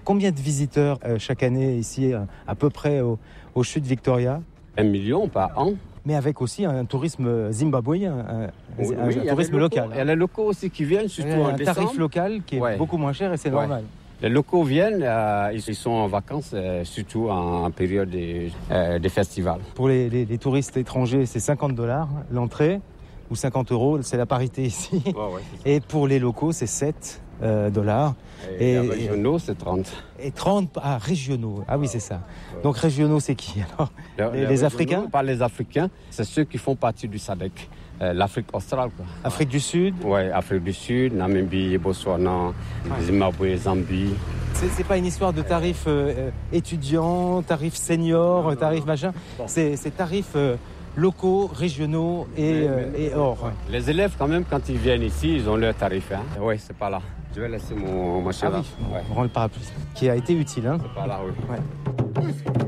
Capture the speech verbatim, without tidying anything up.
Combien de visiteurs euh, chaque année ici, euh, à peu près au, aux chutes Victoria? Un million par an. Mais avec aussi un tourisme zimbabwéen, un, Oui, un, oui, un tourisme local. Il y a les locaux aussi qui viennent, surtout Il y a en un décembre. tarif local qui est Ouais. beaucoup moins cher et c'est Ouais. normal. Les locaux viennent, euh, ils sont en vacances, euh, surtout en, en période des, euh, des festivals. Pour les, les, les touristes étrangers, c'est cinquante dollars l'entrée, ou cinquante euros, c'est la parité ici. Ouais, ouais, c'est ça. Et pour les locaux, c'est sept dollars. Et, Et- les régionaux, c'est trente. Et trente ah, régionaux. Ah oui, c'est ça. Donc régionaux, c'est qui alors? Les- les régionaux, Africains Pas les Africains, c'est ceux qui font partie du S A D C, euh, l'Afrique australe. Quoi. Afrique du Sud? Ouais, Afrique du Sud, Namibie, Botswana, Zimbabwe, Zambie. C'est, c'est pas une histoire de tarifs euh, étudiants, tarifs seniors, non, tarifs non. machin. Bon. C'est, c'est tarifs euh, locaux, régionaux et, Mais- euh, mais- et hors. Les élèves, quand même, quand ils viennent ici, ils ont leur tarif. Hein. Oui, c'est pas là. Je vais laisser mon machin Ah là. oui, Ouais. on rend le parapluie. Qui a été utile, hein. C'est pas là, oui. Ouais.